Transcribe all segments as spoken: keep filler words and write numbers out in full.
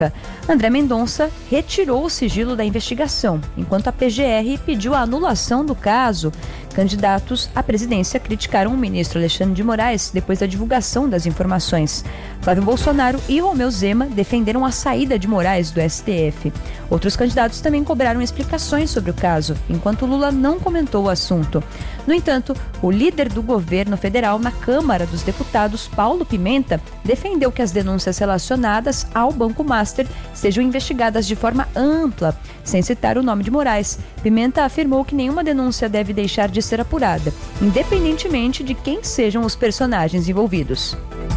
André Mendonça retirou o sigilo da investigação, enquanto a P G R pediu a anulação do caso. Candidatos à presidência criticaram o ministro Alexandre de Moraes depois da divulgação das informações. Flávio Bolsonaro e Romeu Zema defenderam a saída de Moraes do S T F. Outros candidatos também cobraram explicações sobre o caso, enquanto Lula não comentou o assunto. No entanto, o líder do governo federal na Câmara dos Deputados, Paulo Pimenta, defendeu que as denúncias relacionadas ao Banco Master sejam investigadas de forma ampla, sem citar o nome de Moraes. Pimenta afirmou que nenhuma denúncia deve deixar de ser apurada, independentemente de quem sejam os personagens envolvidos.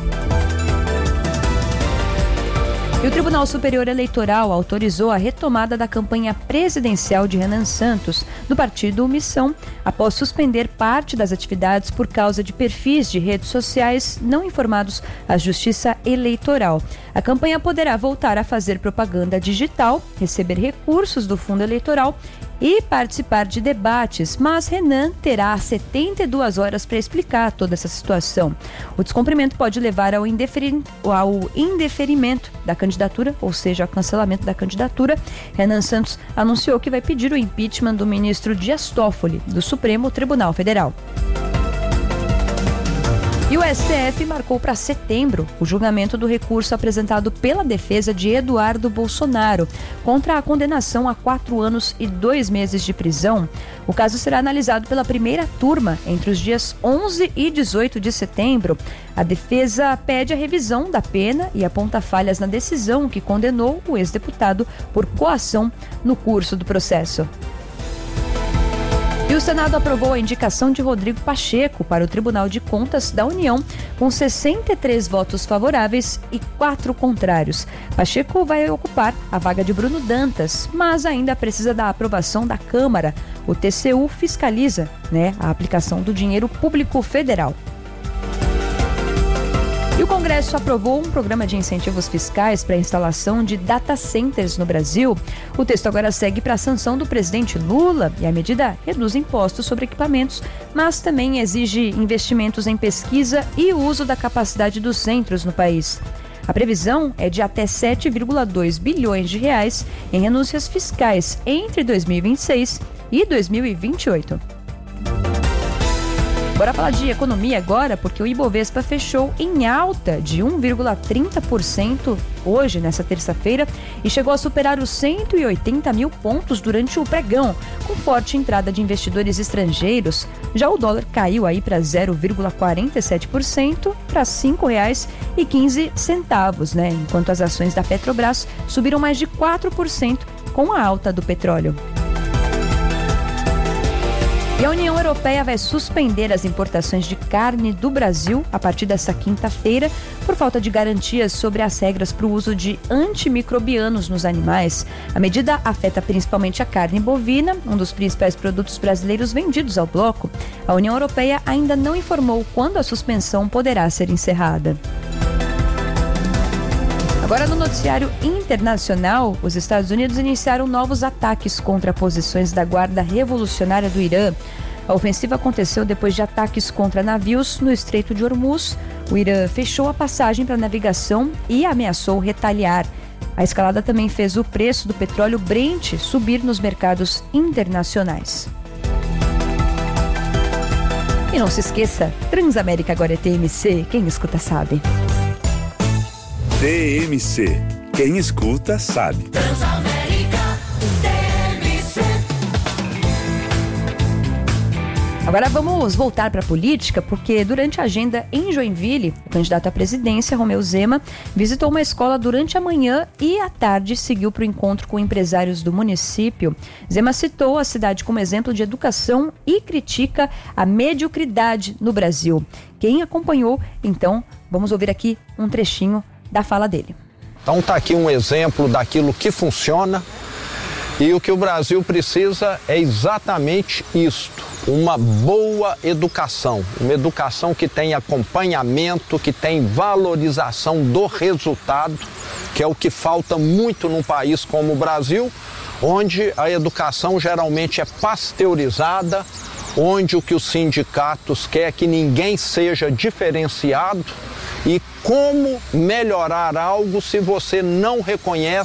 E o Tribunal Superior Eleitoral autorizou a retomada da campanha presidencial de Renan Santos, do partido Missão, após suspender parte das atividades por causa de perfis de redes sociais não informados à Justiça Eleitoral. A campanha poderá voltar a fazer propaganda digital, receber recursos do fundo eleitoral e participar de debates, mas Renan terá setenta e duas horas para explicar toda essa situação. O descumprimento pode levar ao, indeferi... ao indeferimento da candidatura, ou seja, ao cancelamento da candidatura. Renan Santos anunciou que vai pedir o impeachment do ministro Dias Toffoli, do Supremo Tribunal Federal. E o S T F marcou para setembro o julgamento do recurso apresentado pela defesa de Eduardo Bolsonaro contra a condenação a quatro anos e dois meses de prisão. O caso será analisado pela primeira turma entre os dias onze e dezoito de setembro. A defesa pede a revisão da pena e aponta falhas na decisão que condenou o ex-deputado por coação no curso do processo. E o Senado aprovou a indicação de Rodrigo Pacheco para o Tribunal de Contas da União, com sessenta e três votos favoráveis e quatro contrários. Pacheco vai ocupar a vaga de Bruno Dantas, mas ainda precisa da aprovação da Câmara. O T C U fiscaliza, né, a aplicação do dinheiro público federal. E o Congresso aprovou um programa de incentivos fiscais para a instalação de data centers no Brasil. O texto agora segue para a sanção do presidente Lula e a medida reduz impostos sobre equipamentos, mas também exige investimentos em pesquisa e uso da capacidade dos centros no país. A previsão é de até sete vírgula dois bilhões de reais em renúncias fiscais entre dois mil e vinte e seis e dois mil e vinte e oito. Bora falar de economia agora, porque o Ibovespa fechou em alta de um vírgula trinta por cento hoje, nessa terça-feira, e chegou a superar os cento e oitenta mil pontos durante o pregão, com forte entrada de investidores estrangeiros. Já o dólar caiu aí para zero vírgula quarenta e sete por cento, para cinco reais e quinze centavos, né? Enquanto as ações da Petrobras subiram mais de quatro por cento com a alta do petróleo. E a União Europeia vai suspender as importações de carne do Brasil a partir desta quinta-feira por falta de garantias sobre as regras para o uso de antimicrobianos nos animais. A medida afeta principalmente a carne bovina, um dos principais produtos brasileiros vendidos ao bloco. A União Europeia ainda não informou quando a suspensão poderá ser encerrada. Agora, no noticiário internacional, os Estados Unidos iniciaram novos ataques contra posições da Guarda Revolucionária do Irã. A ofensiva aconteceu depois de ataques contra navios no Estreito de Hormuz. O Irã fechou a passagem para navegação e ameaçou retaliar. A escalada também fez o preço do petróleo Brent subir nos mercados internacionais. E não se esqueça, Transamérica agora é T M C, quem escuta sabe. T M C. Quem escuta sabe. Transamérica, T M C. Agora vamos voltar para a política, porque durante a agenda em Joinville, o candidato à presidência, Romeu Zema, visitou uma escola durante a manhã e à tarde seguiu para o encontro com empresários do município. Zema citou a cidade como exemplo de educação e critica a mediocridade no Brasil. Quem acompanhou, então, vamos ouvir aqui um trechinho da fala dele. Então está aqui um exemplo daquilo que funciona e o que o Brasil precisa é exatamente isto, uma boa educação, uma educação que tem acompanhamento, que tem valorização do resultado, que é o que falta muito num país como o Brasil, onde a educação geralmente é pasteurizada, onde o que os sindicatos querem é que ninguém seja diferenciado e como melhorar algo se você não reconhece